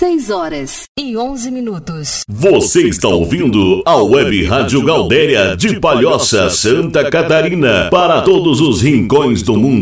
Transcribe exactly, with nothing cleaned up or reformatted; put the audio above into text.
seis horas e onze minutos. Você está ouvindo a Web Rádio Gaudéria de Palhoça, Santa Catarina, para todos os rincões do mundo.